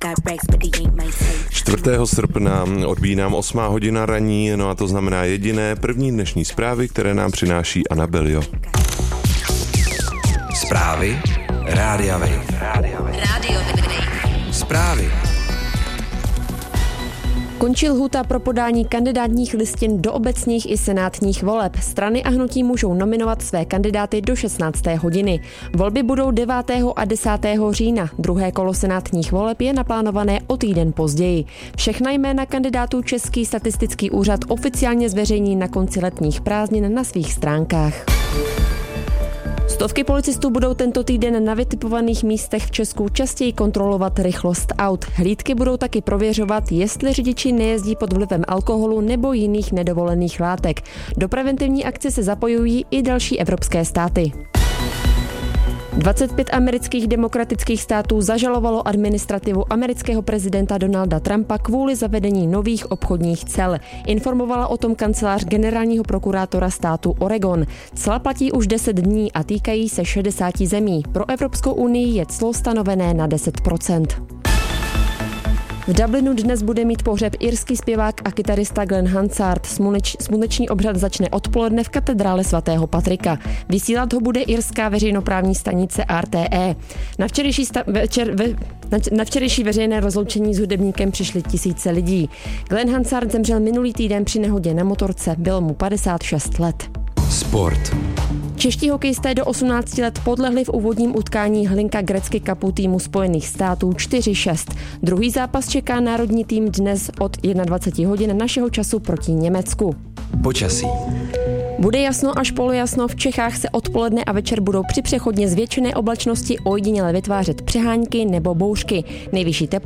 4. srpna odbíjí nám 8 hodina ranní, no a to znamená jediné první dnešní zprávy, které nám přináší Anabelio. Zprávy Rádia Wave. Zprávy. Končí lhůta pro podání kandidátních listin do obecních i senátních voleb. Strany a hnutí můžou nominovat své kandidáty do 16. hodiny. Volby budou 9. a 10. října. Druhé kolo senátních voleb je naplánované o týden později. Všechna jména kandidátů Český statistický úřad oficiálně zveřejní na konci letních prázdnin na svých stránkách. Stovky policistů budou tento týden na vytipovaných místech v Česku častěji kontrolovat rychlost aut. Hlídky budou taky prověřovat, jestli řidiči nejezdí pod vlivem alkoholu nebo jiných nedovolených látek. Do preventivní akce se zapojují i další evropské státy. 25 amerických demokratických států zažalovalo administrativu amerického prezidenta Donalda Trumpa kvůli zavedení nových obchodních cel. Informovala o tom kancelář generálního prokurátora státu Oregon. Cla platí už 10 dní a týkají se 60 zemí. Pro Evropskou unii je clo stanovené na 10%. V Dublinu dnes bude mít pohřeb irský zpěvák a kytarista Glenn Hansard. Smuteční obřad začne odpoledne v katedrále svatého Patrika. Vysílat ho bude irská veřejnoprávní stanice RTE. Na včerejší veřejné rozloučení s hudebníkem přišli tisíce lidí. Glenn Hansard zemřel minulý týden při nehodě na motorce. Bylo mu 56 let. Sport. Čeští hokejisté do 18 let podlehli v úvodním utkání Hlinka Gretzky Cupu týmu Spojených států 4-6. Druhý zápas čeká národní tým dnes od 21 hodin našeho času proti Německu. Počasí. Bude jasno až polojasno, v Čechách se odpoledne a večer budou při přechodně zvětšené oblačnosti ojediněle vytvářet přehánky nebo bouřky. Nejvyšší teplota